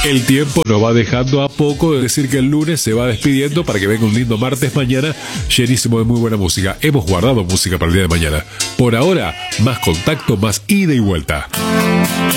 El tiempo nos va dejando a poco de decir que el lunes se va despidiendo para que venga un lindo martes mañana llenísimo de muy buena música. Hemos guardado música para el día de mañana. Por ahora, más contacto, más ida y vuelta.